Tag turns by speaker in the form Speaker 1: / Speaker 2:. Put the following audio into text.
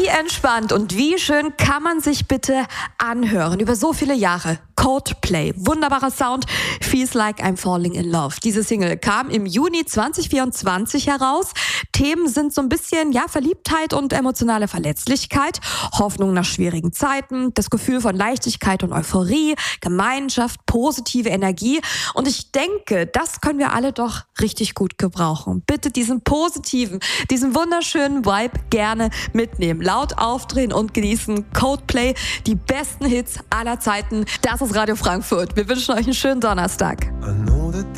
Speaker 1: entspannt und wie schön kann man sich bitte anhören über so viele Jahre. Coldplay, wunderbarer Sound, Feels Like I'm Falling in Love. Diese Single kam im Juni 2024 heraus. Themen sind so ein bisschen, Verliebtheit und emotionale Verletzlichkeit, Hoffnung nach schwierigen Zeiten, das Gefühl von Leichtigkeit und Euphorie, Gemeinschaft, positive Energie. Und ich denke, das können wir alle doch richtig gut gebrauchen. Bitte diesen positiven, diesen wunderschönen Vibe gerne mitnehmen. Laut aufdrehen und genießen. Coldplay, die besten Hits aller Zeiten. Das ist Radio Frankfurt. Wir wünschen euch einen schönen Donnerstag.